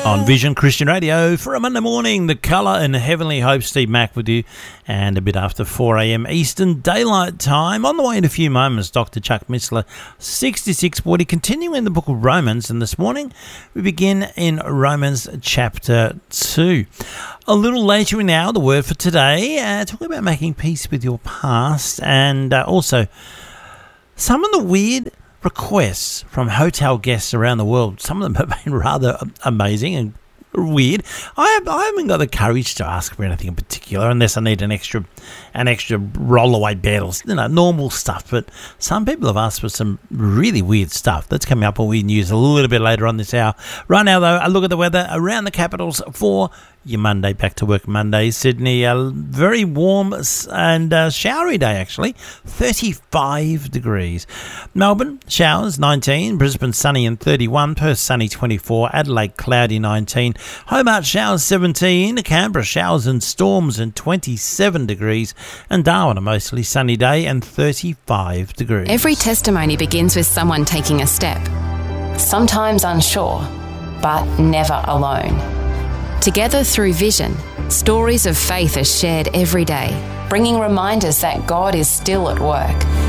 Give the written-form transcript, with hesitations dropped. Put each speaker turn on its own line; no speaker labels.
On Vision Christian Radio for a Monday morning, The Colour and Heavenly Hope. Steve Mack with you, and a bit after 4 a.m. Eastern Daylight Time. On the way in a few moments, Dr. Chuck Missler, 6640, continuing the book of Romans, and this morning we begin in Romans chapter 2. A little later in the hour, the word for today, talking about making peace with your past, and also some of the weird requests from hotel guests around the world. Some of them have been rather amazing and weird. I haven't got the courage to ask for anything in particular unless I need an extra rollaway bed or normal stuff. But some people have asked for some really weird stuff. That's coming up on Weird News a little bit later on this hour. Right now, though, a look at the weather around the capitals for your Monday, back to work Monday. Sydney, a very warm and showery day, actually. 35 degrees. Melbourne, showers, 19. Brisbane, sunny and 31. Perth, sunny, 24. Adelaide, cloudy, 19. Hobart, showers, 17. Canberra, showers and storms and 27 degrees. And Darwin, a mostly sunny day and 35 degrees.
Every testimony begins with someone taking a step. Sometimes unsure, but never alone. Together through Vision, stories of faith are shared every day, bringing reminders that God is still at work.